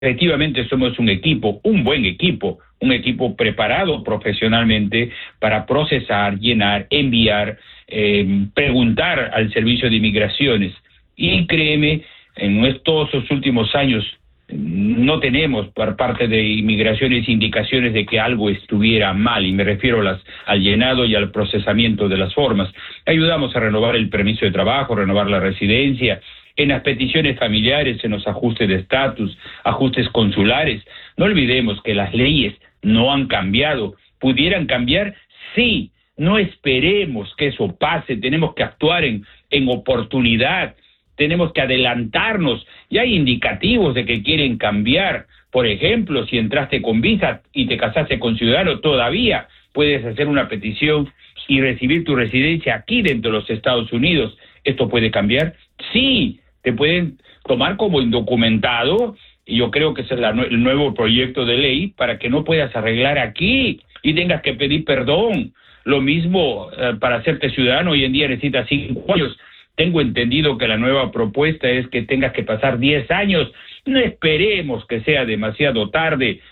efectivamente somos un equipo, un buen equipo, un equipo preparado profesionalmente para procesar, llenar, enviar, preguntar al Servicio de Inmigraciones. Y créeme, en estos últimos años no tenemos por parte de Inmigraciones indicaciones de que algo estuviera mal, y me refiero al llenado y al procesamiento de las formas. Ayudamos a renovar el permiso de trabajo, renovar la residencia, en las peticiones familiares, en los ajustes de estatus, ajustes consulares. No olvidemos que las leyes no han cambiado. ¿Pudieran cambiar? Sí. No esperemos que eso pase. Tenemos que actuar en oportunidad. Tenemos que adelantarnos. Y hay indicativos de que quieren cambiar. Por ejemplo, si entraste con visa y te casaste con ciudadano, todavía puedes hacer una petición y recibir tu residencia aquí dentro de los Estados Unidos. ¿Esto puede cambiar? Sí. Te pueden tomar como indocumentado, y yo creo que ese es el nuevo proyecto de ley, para que no puedas arreglar aquí y tengas que pedir perdón. Lo mismo para hacerte ciudadano, hoy en día necesitas 5 años. Tengo entendido que la nueva propuesta es que tengas que pasar 10 años. No esperemos que sea demasiado tarde.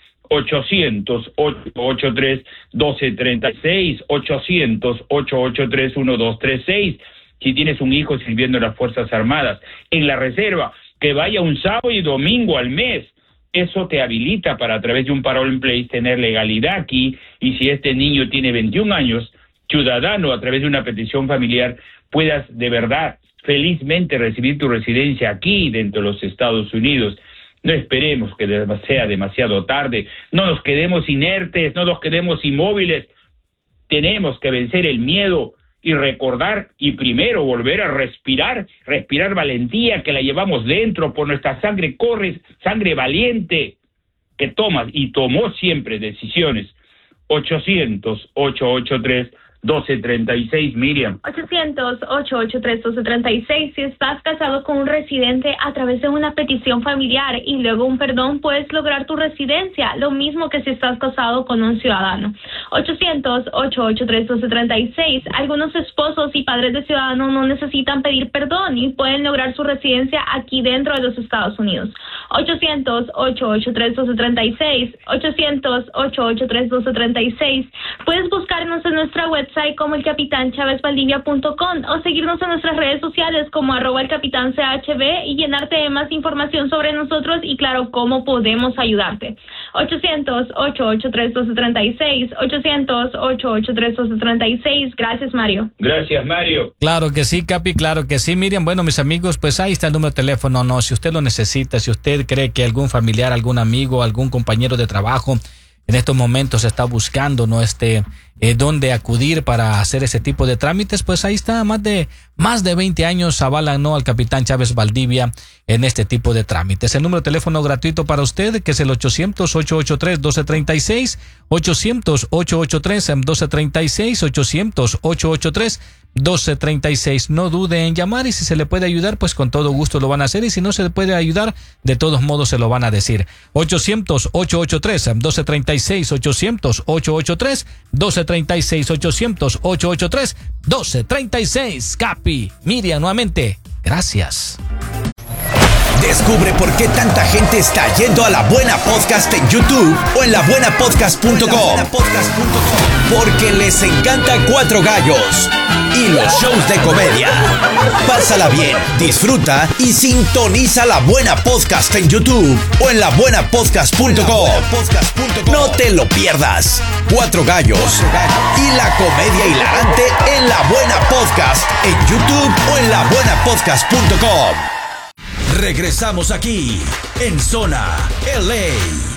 800-883-1236, 800-883-1236. Si tienes un hijo sirviendo en las Fuerzas Armadas, en la reserva, que vaya un sábado y domingo al mes. Eso te habilita para, a través de un parole in place, tener legalidad aquí. Y si este niño tiene 21 años, ciudadano, a través de una petición familiar, puedas de verdad, felizmente recibir tu residencia aquí dentro de los Estados Unidos. No esperemos que sea demasiado tarde. No nos quedemos inertes, no nos quedemos inmóviles. Tenemos que vencer el miedo y recordar, y primero volver a respirar valentía, que la llevamos dentro, por nuestra sangre corre, sangre valiente, que tomas y tomó siempre decisiones. 800-883-1236, Miriam. 800-883-1236. Si estás casado con un residente a través de una petición familiar y luego un perdón, puedes lograr tu residencia, lo mismo que si estás casado con un ciudadano. 800-883-1236. Algunos esposos y padres de ciudadanos no necesitan pedir perdón y pueden lograr su residencia aquí dentro de los Estados Unidos. 800-883-1236. 800-883-1236. Puedes buscarnos en nuestra website como elcapitanchavesvaldivia.com o seguirnos en nuestras redes sociales como @elcapitanchb y llenarte de más información sobre nosotros y, claro, cómo podemos ayudarte. 800-883-1236. 800-883-1236. Gracias, Mario. Gracias, Mario. Claro que sí, Capi, claro que sí. Miriam, bueno, mis amigos, pues ahí está el número de teléfono, ¿no? Si usted lo necesita, si usted cree que algún familiar, algún amigo, algún compañero de trabajo en estos momentos está buscando, ¿no? Dónde acudir para hacer ese tipo de trámites, pues ahí está, más de 20 años avalan, ¿no?, al Capitán Chávez Valdivia en este tipo de trámites. El número de teléfono gratuito para usted, que es el 800-883-1236, 800-883-1236, 800-883-1236. No dude en llamar, y si se le puede ayudar, pues con todo gusto lo van a hacer, y si no se le puede ayudar, de todos modos se lo van a decir. 800-883-1236, 800-883-1236, 800-883-1236. Capi, Miriam, nuevamente, gracias. Descubre por qué tanta gente está yendo a La Buena Podcast en YouTube o en labuenapodcast.com. Porque les encanta Cuatro Gallos y los shows de comedia. Pásala bien, disfruta y sintoniza La Buena Podcast en YouTube o en labuenapodcast.com. No te lo pierdas. Cuatro Gallos y la comedia hilarante en La Buena Podcast en YouTube o en labuenapodcast.com. Regresamos aquí en Zona LA.